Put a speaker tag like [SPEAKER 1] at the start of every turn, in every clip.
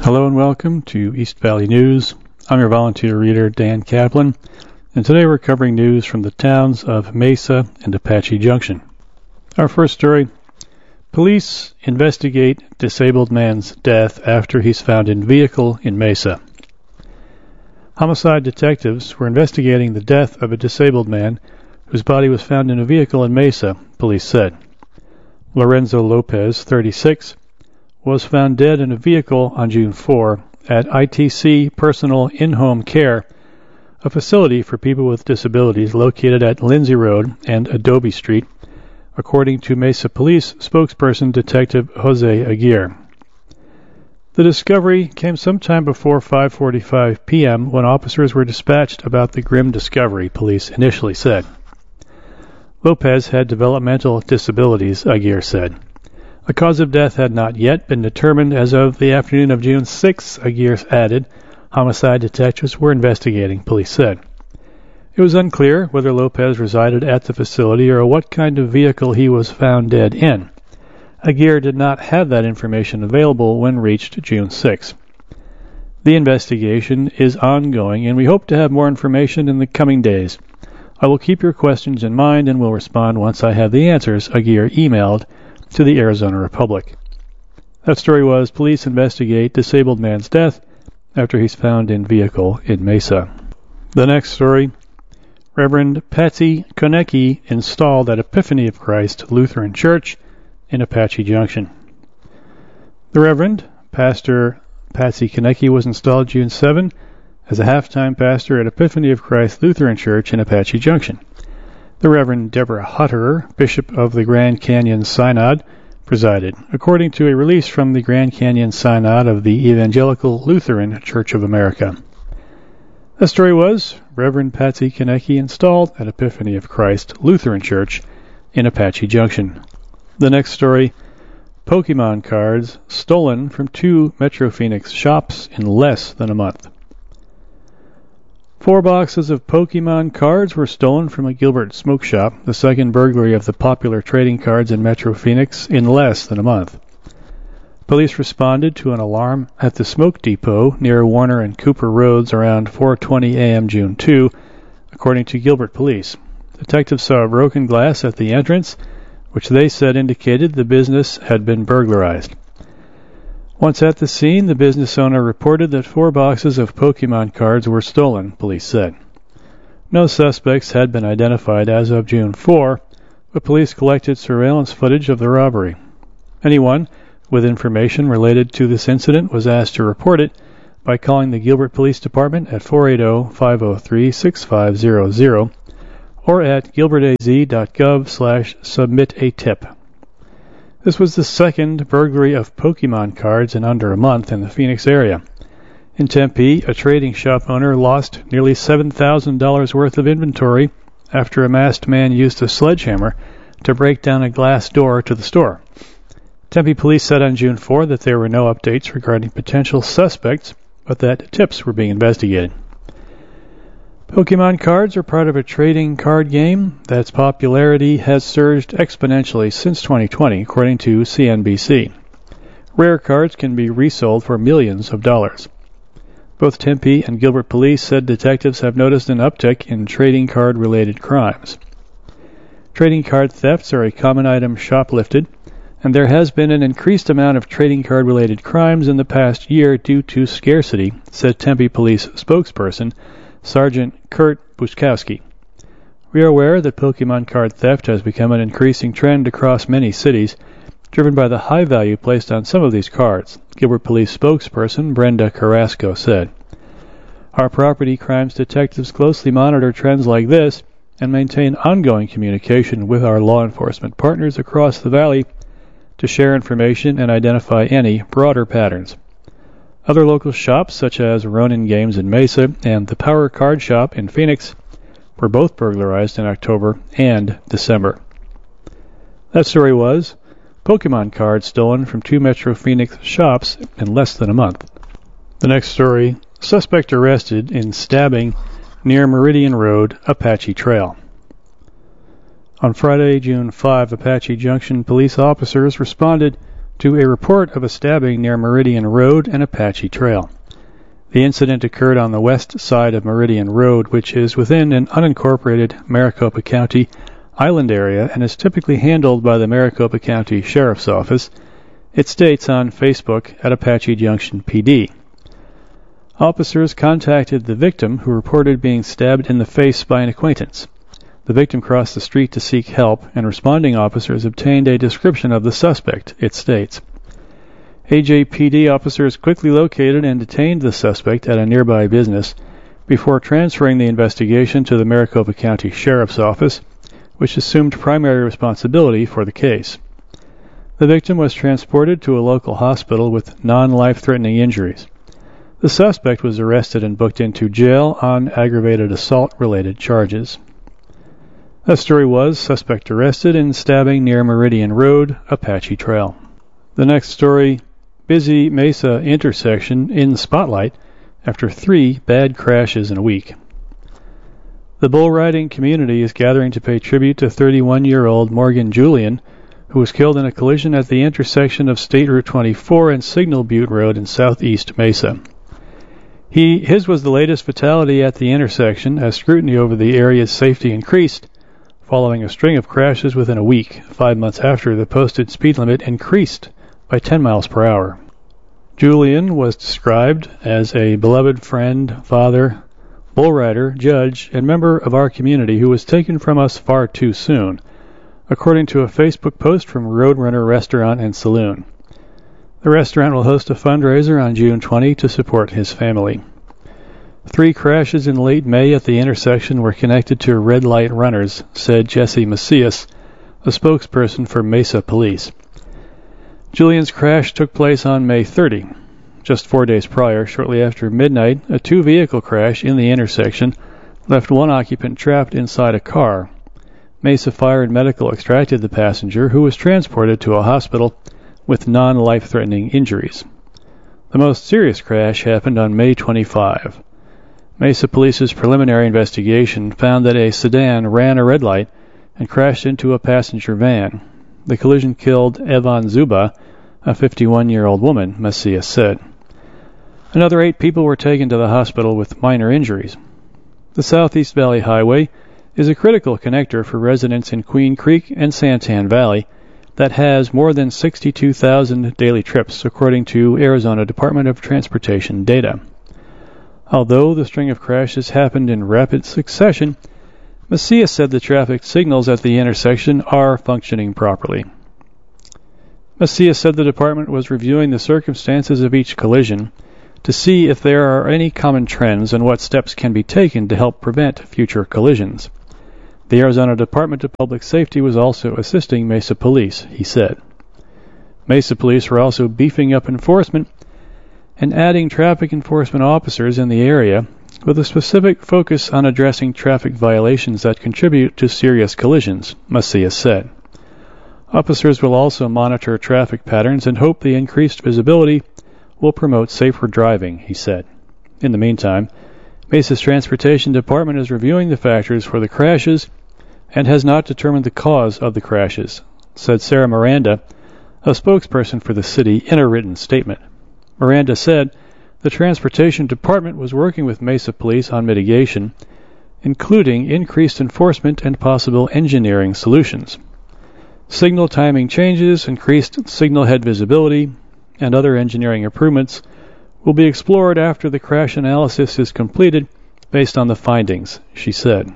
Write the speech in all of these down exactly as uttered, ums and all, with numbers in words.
[SPEAKER 1] Hello and welcome to East Valley News. I'm your volunteer reader, Dan Kaplan, and today we're covering news from the towns of Mesa and Apache Junction. Our first story: police investigate disabled man's death after he's found in vehicle in Mesa. Homicide detectives were investigating the death of a disabled man whose body was found in a vehicle in Mesa, police said. Lorenzo Lopez, thirty-six, was found dead in a vehicle on June fourth at I T C Personal In-Home Care, a facility for people with disabilities located at Lindsay Road and Adobe Street, according to Mesa Police spokesperson Detective Jose Aguirre. The discovery came sometime before five forty-five p.m. when officers were dispatched about the grim discovery, police initially said. Lopez had developmental disabilities, Aguirre said. The cause of death had not yet been determined as of the afternoon of June sixth, Aguirre added. Homicide detectives were investigating, police said. It was unclear whether Lopez resided at the facility or what kind of vehicle he was found dead in. Aguirre did not have that information available when reached June sixth. The investigation is ongoing, and we hope to have more information in the coming days. I will keep your questions in mind and will respond once I have the answers, Aguirre emailed to the Arizona Republic. That story was police investigate disabled man's death after he's found in vehicle in Mesa. The next story: Reverend Patsy Konecki installed at Epiphany of Christ Lutheran Church in Apache Junction. The Reverend, Pastor Patsy Konecki, was installed June seventh as a half-time pastor at Epiphany of Christ Lutheran Church in Apache Junction. The Reverend Deborah Hutterer, Bishop of the Grand Canyon Synod, presided, according to a release from the Grand Canyon Synod of the Evangelical Lutheran Church of America. The story was Reverend Patsy Konecki installed at Epiphany of Christ Lutheran Church in Apache Junction. The next story: Pokemon cards stolen from two Metro Phoenix shops in less than a month. Four boxes of Pokemon cards were stolen from a Gilbert smoke shop, the second burglary of the popular trading cards in Metro Phoenix in less than a month. Police responded to an alarm at the smoke depot near Warner and Cooper Roads around four twenty a.m. June second, according to Gilbert Police. Detectives saw broken glass at the entrance, which they said indicated the business had been burglarized. Once at the scene, the business owner reported that four boxes of Pokemon cards were stolen, police said. No suspects had been identified as of June fourth, but police collected surveillance footage of the robbery. Anyone with information related to this incident was asked to report it by calling the Gilbert Police Department at four eight zero, five zero three, six five zero zero or at gilbertaz.gov slash submit a tip. This was the second burglary of Pokemon cards in under a month in the Phoenix area. In Tempe, a trading shop owner lost nearly seven thousand dollars worth of inventory after a masked man used a sledgehammer to break down a glass door to the store. Tempe police said on June fourth that there were no updates regarding potential suspects, but that tips were being investigated. Pokemon cards are part of a trading card game that's popularity has surged exponentially since twenty twenty, according to C N B C. Rare cards can be resold for millions of dollars. Both Tempe and Gilbert Police said detectives have noticed an uptick in trading card-related crimes. Trading card thefts are a common item shoplifted, and there has been an increased amount of trading card-related crimes in the past year due to scarcity, said Tempe Police spokesperson Sergeant Kurt Buskowski. We are aware that Pokemon card theft has become an increasing trend across many cities, driven by the high value placed on some of these cards, Gilbert Police spokesperson Brenda Carrasco said. Our property crimes detectives closely monitor trends like this and maintain ongoing communication with our law enforcement partners across the valley to share information and identify any broader patterns. Other local shops, such as Ronin Games in Mesa and the Power Card Shop in Phoenix, were both burglarized in October and December. That story was Pokemon cards stolen from two Metro Phoenix shops in less than a month. The next story: suspect arrested in stabbing near Meridian Road, Apache Trail. On Friday, June fifth, Apache Junction police officers responded to a report of a stabbing near Meridian Road and Apache Trail. The incident occurred on the west side of Meridian Road, which is within an unincorporated Maricopa County island area and is typically handled by the Maricopa County Sheriff's Office. It states on Facebook at Apache Junction P D. Officers contacted the victim, who reported being stabbed in the face by an acquaintance. The victim crossed the street to seek help, and responding officers obtained a description of the suspect, it states. A J P D officers quickly located and detained the suspect at a nearby business before transferring the investigation to the Maricopa County Sheriff's Office, which assumed primary responsibility for the case. The victim was transported to a local hospital with non-life-threatening injuries. The suspect was arrested and booked into jail on aggravated assault-related charges. That story was suspect arrested in stabbing near Meridian Road, Apache Trail. The next story, busy Mesa intersection in the spotlight after three bad crashes in a week. The bull riding community is gathering to pay tribute to thirty-one-year-old Morgan Julian, who was killed in a collision at the intersection of State Route twenty-four and Signal Butte Road in southeast Mesa. He, his was the latest fatality at the intersection as scrutiny over the area's safety increased, following a string of crashes within a week, five months after the posted speed limit increased by ten miles per hour. Julian was described as a beloved friend, father, bull rider, judge, and member of our community who was taken from us far too soon, according to a Facebook post from Roadrunner Restaurant and Saloon. The restaurant will host a fundraiser on June twentieth to support his family. Three crashes in late May at the intersection were connected to red light runners, said Jesse Macias, a spokesperson for Mesa Police. Julian's crash took place on May thirtieth. Just four days prior, shortly after midnight, a two-vehicle crash in the intersection left one occupant trapped inside a car. Mesa Fire and Medical extracted the passenger, who was transported to a hospital with non-life-threatening injuries. The most serious crash happened on May twenty-fifth. Mesa Police's preliminary investigation found that a sedan ran a red light and crashed into a passenger van. The collision killed Evan Zuba, a fifty-one-year-old woman, Macias said. Another eight people were taken to the hospital with minor injuries. The Southeast Valley Highway is a critical connector for residents in Queen Creek and Santan Valley that has more than sixty-two thousand daily trips, according to Arizona Department of Transportation data. Although the string of crashes happened in rapid succession, Macias said the traffic signals at the intersection are functioning properly. Macias said the department was reviewing the circumstances of each collision to see if there are any common trends and what steps can be taken to help prevent future collisions. The Arizona Department of Public Safety was also assisting Mesa Police, he said. Mesa Police were also beefing up enforcement and adding traffic enforcement officers in the area with a specific focus on addressing traffic violations that contribute to serious collisions, Macias said. Officers will also monitor traffic patterns and hope the increased visibility will promote safer driving, he said. In the meantime, Mesa's Transportation Department is reviewing the factors for the crashes and has not determined the cause of the crashes, said Sarah Miranda, a spokesperson for the city, in a written statement. Miranda said the Transportation Department was working with Mesa Police on mitigation, including increased enforcement and possible engineering solutions. Signal timing changes, increased signal head visibility, and other engineering improvements will be explored after the crash analysis is completed based on the findings, she said.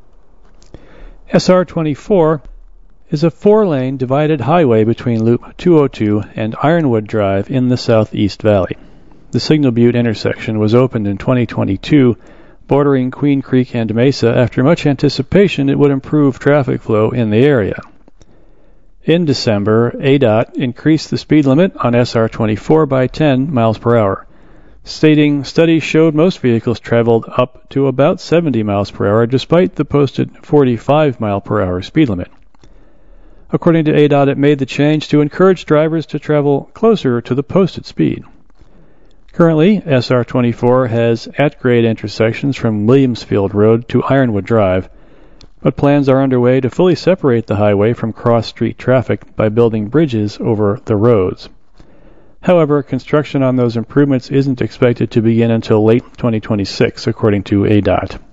[SPEAKER 1] S R twenty-four is a four-lane divided highway between Loop two oh two and Ironwood Drive in the Southeast Valley. The Signal Butte intersection was opened in twenty twenty-two, bordering Queen Creek and Mesa. After much anticipation, it would improve traffic flow in the area. In December, A D O T increased the speed limit on S R twenty-four by ten miles per hour, stating studies showed most vehicles traveled up to about seventy miles per hour despite the posted forty-five mile per hour speed limit. According to A D O T, it made the change to encourage drivers to travel closer to the posted speed. Currently, S R twenty-four has at-grade intersections from Williamsfield Road to Ironwood Drive. but plans are underway to fully separate the highway from cross-street traffic by building bridges over the roads. However, construction on those improvements isn't expected to begin until late twenty twenty-six, according to A D O T.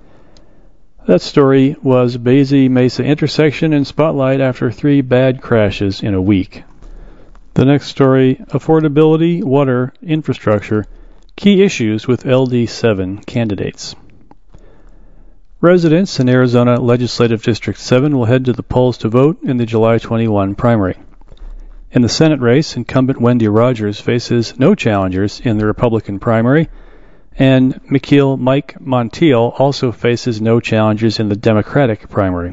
[SPEAKER 1] That story was Boise-Mesa intersection in spotlight after three bad crashes in a week. The next story, affordability, water, infrastructure, key issues with L D seven candidates. Residents in Arizona Legislative District seven will head to the polls to vote in the July twenty-first primary. In the Senate race, incumbent Wendy Rogers faces no challengers in the Republican primary, and McKeel Mike Montiel also faces no challengers in the Democratic primary.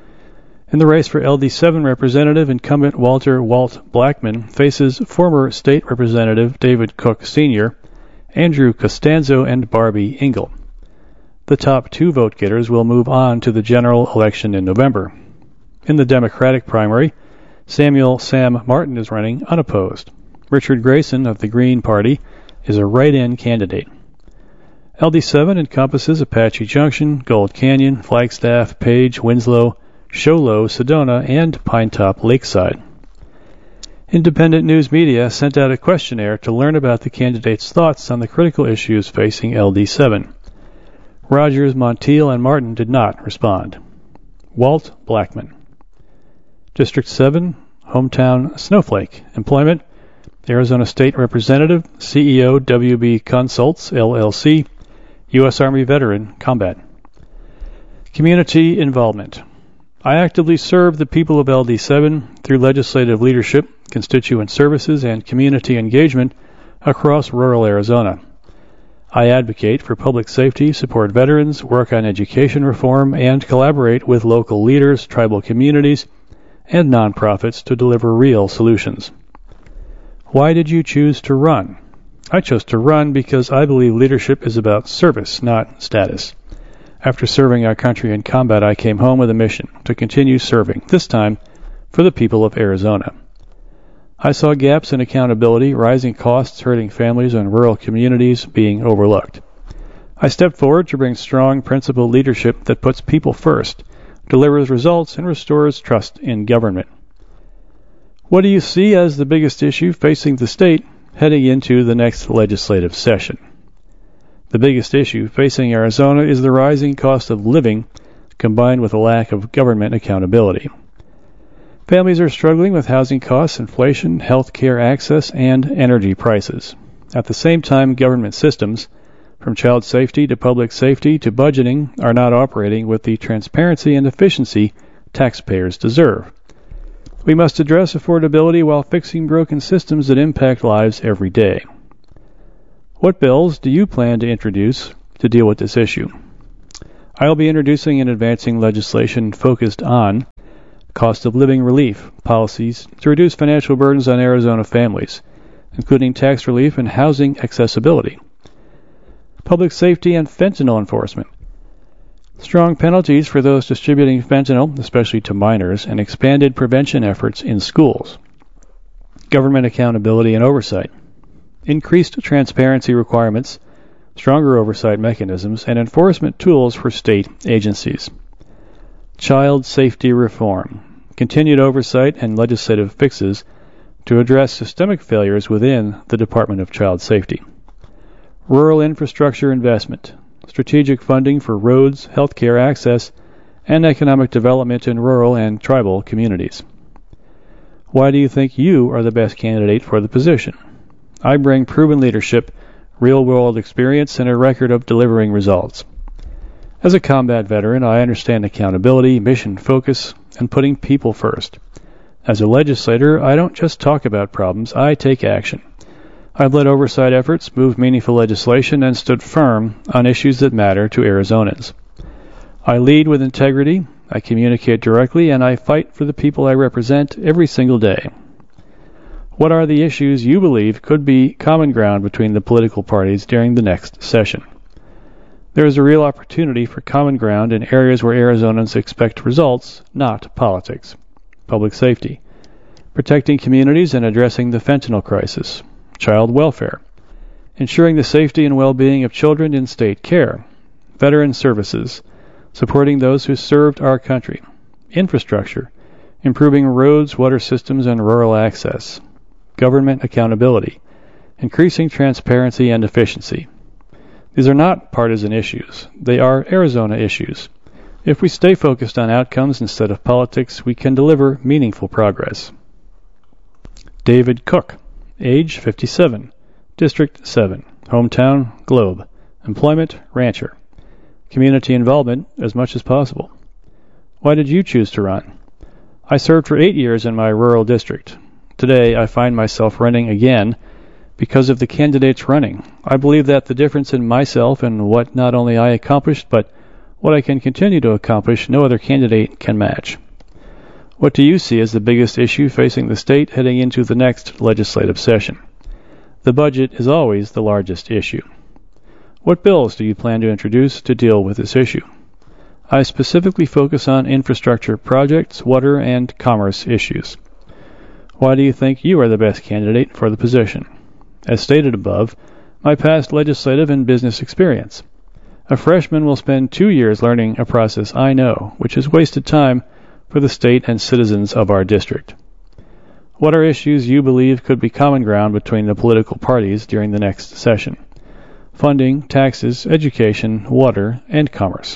[SPEAKER 1] In the race for L D seven representative, incumbent Walter Walt Blackman faces former state representative David Cook Senior, Andrew Costanzo, and Barbie Engel. The top two vote-getters will move on to the general election in November. In the Democratic primary, Samuel Sam Martin is running unopposed. Richard Grayson of the Green Party is a write-in candidate. L D seven encompasses Apache Junction, Gold Canyon, Flagstaff, Page, Winslow, Show Low, Sedona, and Pinetop Lakeside. Independent News Media sent out a questionnaire to learn about the candidates' thoughts on the critical issues facing L D seven. Rogers, Montiel, and Martin did not respond. Walt Blackman. District seven, hometown Snowflake. Employment, Arizona State Representative, C E O, W B Consults, L L C, U S Army veteran, combat. Community involvement. I actively serve the people of L D seven through legislative leadership, constituent services, and community engagement across rural Arizona. I advocate for public safety, support veterans, work on education reform, and collaborate with local leaders, tribal communities, and nonprofits to deliver real solutions. Why did you choose to run? I chose to run because I believe leadership is about service, not status. After serving our country in combat, I came home with a mission to continue serving, this time for the people of Arizona. I saw gaps in accountability, rising costs hurting families and rural communities being overlooked. I stepped forward to bring strong, principled leadership that puts people first, delivers results, and restores trust in government. What do you see as the biggest issue facing the state heading into the next legislative session? The biggest issue facing Arizona is the rising cost of living combined with a lack of government accountability. Families are struggling with housing costs, inflation, health care access, and energy prices. At the same time, government systems, from child safety to public safety to budgeting, are not operating with the transparency and efficiency taxpayers deserve. We must address affordability while fixing broken systems that impact lives every day. What bills do you plan to introduce to deal with this issue? I will be introducing and advancing legislation focused on cost of living relief policies to reduce financial burdens on Arizona families, including tax relief and housing accessibility, public safety and fentanyl enforcement, strong penalties for those distributing fentanyl, especially to minors, and expanded prevention efforts in schools, government accountability and oversight, increased transparency requirements, stronger oversight mechanisms, and enforcement tools for state agencies. Child safety reform, continued oversight and legislative fixes to address systemic failures within the Department of Child Safety. Rural infrastructure investment, strategic funding for roads, healthcare access, and economic development in rural and tribal communities. Why do you think you are the best candidate for the position? I bring proven leadership, real-world experience, and a record of delivering results. As a combat veteran, I understand accountability, mission focus, and putting people first. As a legislator, I don't just talk about problems, I take action. I've led oversight efforts, moved meaningful legislation, and stood firm on issues that matter to Arizonans. I lead with integrity, I communicate directly, and I fight for the people I represent every single day. What are the issues you believe could be common ground between the political parties during the next session? There is a real opportunity for common ground in areas where Arizonans expect results, not politics. Public safety, protecting communities and addressing the fentanyl crisis, child welfare, ensuring the safety and well-being of children in state care, veteran services, supporting those who served our country, infrastructure, improving roads, water systems, and rural access, government accountability, increasing transparency and efficiency. These are not partisan issues. They are Arizona issues. If we stay focused on outcomes instead of politics, we can deliver meaningful progress. David Cook, age fifty-seven, District seven, hometown, Globe, employment, rancher, community involvement as much as possible. Why did you choose to run? I served for eight years in my rural district. Today, I find myself running again because of the candidates running. I believe that the difference in myself and what not only I accomplished, but what I can continue to accomplish, no other candidate can match. What do you see as the biggest issue facing the state heading into the next legislative session? The budget is always the largest issue. What bills do you plan to introduce to deal with this issue? I specifically focus on infrastructure projects, water, and commerce issues. Why do you think you are the best candidate for the position? As stated above, my past legislative and business experience. A freshman will spend two years learning a process I know, which is wasted time for the state and citizens of our district. What are issues you believe could be common ground between the political parties during the next session? Funding, taxes, education, water, and commerce.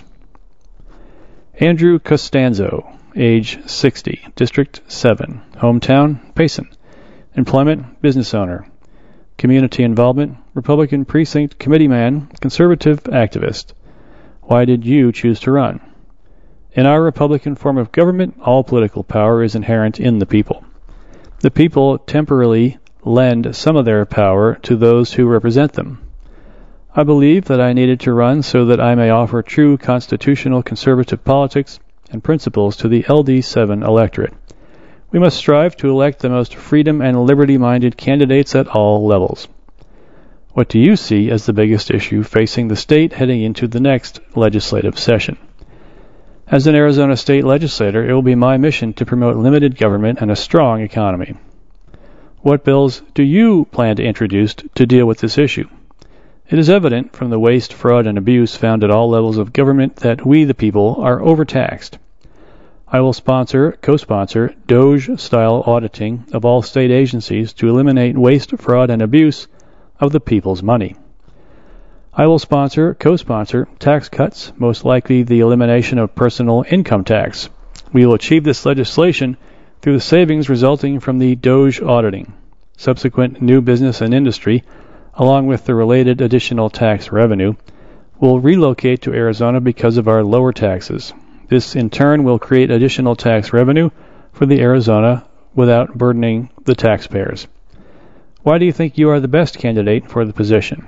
[SPEAKER 1] Andrew Costanzo, age sixty, District seven, hometown, Payson, employment, business owner, community involvement, Republican precinct committeeman, conservative activist. Why did you choose to run? In our Republican form of government, all political power is inherent in the people. The people temporarily lend some of their power to those who represent them. I believe that I needed to run so that I may offer true constitutional conservative politics and principles to the L D seven electorate. We must strive to elect the most freedom and liberty-minded candidates at all levels. What do you see as the biggest issue facing the state heading into the next legislative session? As an Arizona state legislator, it will be my mission to promote limited government and a strong economy. What bills do you plan to introduce to deal with this issue? It is evident from the waste, fraud, and abuse found at all levels of government that we, the people, are overtaxed. I will sponsor, co-sponsor, Doge-style auditing of all state agencies to eliminate waste, fraud, and abuse of the people's money. I will sponsor, co-sponsor, tax cuts, most likely the elimination of personal income tax. We will achieve this legislation through the savings resulting from the Doge auditing, subsequent new business and industry, along with the related additional tax revenue, will relocate to Arizona because of our lower taxes. This, in turn, will create additional tax revenue for the Arizona without burdening the taxpayers. Why do you think you are the best candidate for the position?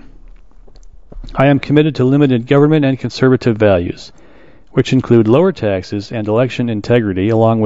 [SPEAKER 1] I am committed to limited government and conservative values, which include lower taxes and election integrity along with